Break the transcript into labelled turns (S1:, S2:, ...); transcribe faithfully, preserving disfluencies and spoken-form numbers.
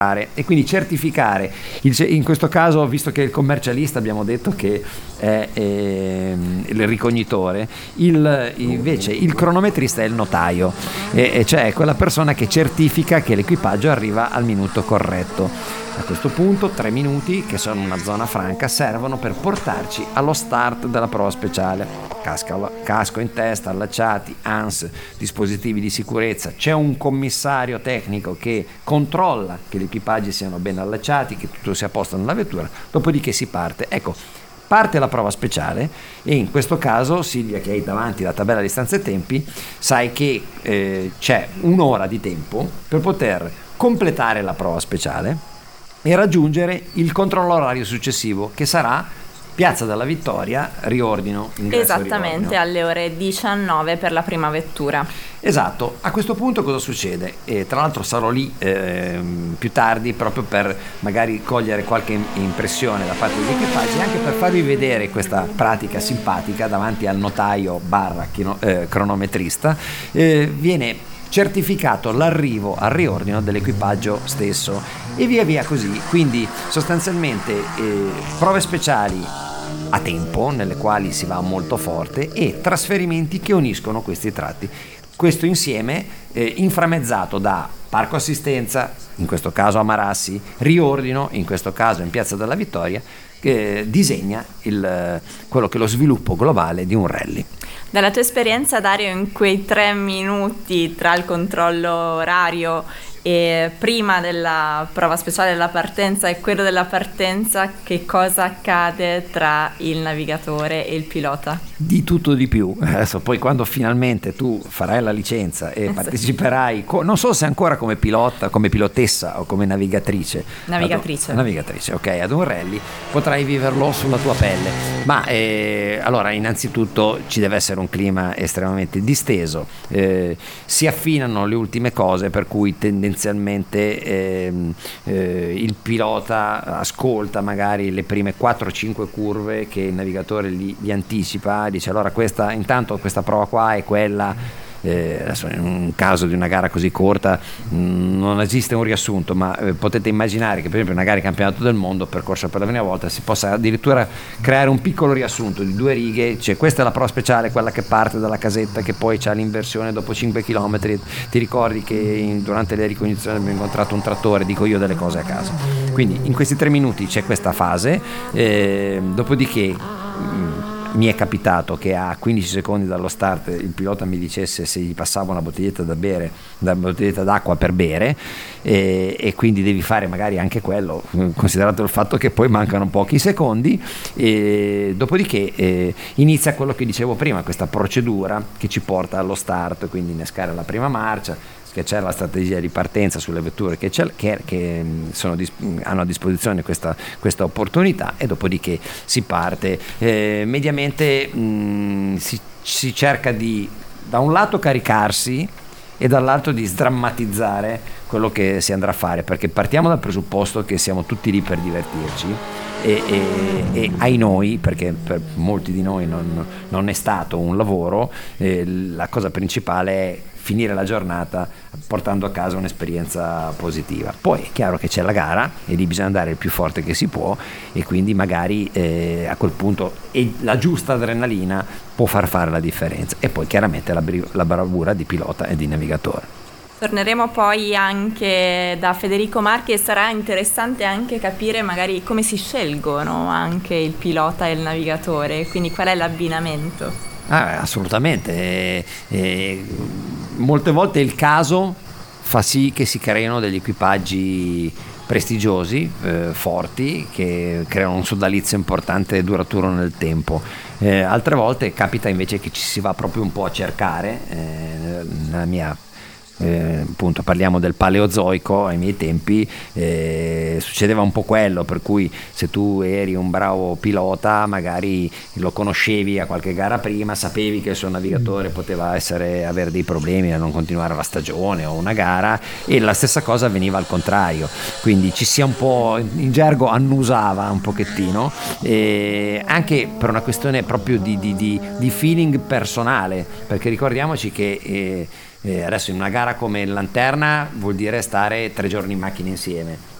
S1: e quindi certificare il, in questo caso, visto che il commercialista abbiamo detto che è, è il ricognitore, il, invece il cronometrista è il notaio, e, e cioè quella persona che certifica che l'equipaggio arriva al minuto corretto. A questo punto tre minuti, che sono una zona franca, servono per portarci allo start della prova speciale. Casco, casco in testa, allacciati, A N S, dispositivi di sicurezza, c'è un commissario tecnico che controlla che gli equipaggi siano ben allacciati, che tutto sia a posto nella vettura, dopodiché si parte. Ecco, parte la prova speciale e in questo caso, Silvia, che hai davanti la tabella di stanze e tempi, sai che eh, c'è un'ora di tempo per poter completare la prova speciale e raggiungere il controllo orario successivo, che sarà Piazza della Vittoria, riordino, ingresso
S2: esattamente
S1: riordino.
S2: Alle ore diciannove per la prima vettura.
S1: Esatto. A questo punto cosa succede? E tra l'altro sarò lì eh, più tardi proprio per magari cogliere qualche impressione da parte degli equipaggi, anche per farvi vedere questa pratica simpatica davanti al notaio barra chino, eh, cronometrista. Eh, viene certificato l'arrivo al riordino dell'equipaggio stesso e via via così. Quindi sostanzialmente eh, prove speciali a tempo, nelle quali si va molto forte, e trasferimenti che uniscono questi tratti. Questo insieme eh, inframmezzato da parco assistenza, in questo caso a Marassi, riordino, in questo caso in Piazza della Vittoria, che disegna il, quello che è lo sviluppo globale di un rally.
S2: Dalla tua esperienza, Dario, in quei tre minuti tra il controllo orario e prima della prova speciale della partenza e quello della partenza, che cosa accade tra il navigatore e il pilota?
S1: Di tutto di più. Adesso poi quando finalmente tu farai la licenza e parteciperai, co- non so se ancora come pilota, come pilotessa o come navigatrice.
S2: Navigatrice.
S1: Ad, navigatrice, ok, ad un rally, potrai viverlo sulla tua pelle. Ma eh, allora, innanzitutto ci deve essere un clima estremamente disteso, eh, si affinano le ultime cose, per cui tendenzialmente Tendenzialmente ehm, eh, il pilota ascolta magari le prime quattro cinque curve che il navigatore gli, gli anticipa, dice allora questa, intanto questa prova qua è quella. Eh, adesso in un caso di una gara così corta mh, non esiste un riassunto, ma eh, potete immaginare che per esempio una gara di campionato del mondo percorsa per la prima volta si possa addirittura creare un piccolo riassunto di due righe, cioè questa è la prova speciale, quella che parte dalla casetta, che poi c'ha l'inversione dopo cinque chilometri, ti ricordi che in, durante le ricognizioni abbiamo incontrato un trattore, dico io delle cose a caso. Quindi in questi tre minuti c'è questa fase, eh, dopodiché mh, mi è capitato che a quindici secondi dallo start il pilota mi dicesse se gli passava una bottiglietta da bere, una bottiglietta d'acqua per bere, e, e quindi devi fare magari anche quello, considerato il fatto che poi mancano pochi secondi, e dopodiché eh, inizia quello che dicevo prima, questa procedura che ci porta allo start, quindi innescare la prima marcia, che c'è la strategia di partenza sulle vetture che, c'è, che, che sono, hanno a disposizione questa, questa opportunità, e dopodiché si parte. Eh, mediamente mh, si, si cerca di da un lato caricarsi e dall'altro di sdrammatizzare quello che si andrà a fare, perché partiamo dal presupposto che siamo tutti lì per divertirci e, e, e ai noi, perché per molti di noi non, non è stato un lavoro, eh, la cosa principale è finire la giornata portando a casa un'esperienza positiva. Poi è chiaro che c'è la gara e lì bisogna andare il più forte che si può, e quindi magari eh, a quel punto e la giusta adrenalina può far fare la differenza, e poi chiaramente la, la bravura di pilota e di navigatore.
S2: Torneremo poi anche da Federico Marchi, e sarà interessante anche capire magari come si scelgono anche il pilota e il navigatore, quindi qual è l'abbinamento.
S1: Ah, assolutamente. E, e, molte volte il caso fa sì che si creino degli equipaggi prestigiosi, eh, forti, che creano un sodalizio importante e duraturo nel tempo. Eh, altre volte capita invece che ci si va proprio un po' a cercare. Eh, nella mia Eh, appunto parliamo del Paleozoico, ai miei tempi eh, succedeva un po' quello, per cui se tu eri un bravo pilota magari lo conoscevi a qualche gara prima, sapevi che il suo navigatore poteva essere avere dei problemi a non continuare la stagione o una gara, e la stessa cosa avveniva al contrario, quindi ci si è un po', in gergo, annusava un pochettino, eh, anche per una questione proprio di, di, di, di feeling personale, perché ricordiamoci che eh, Eh, adesso in una gara come Lanterna vuol dire stare tre giorni in macchina insieme.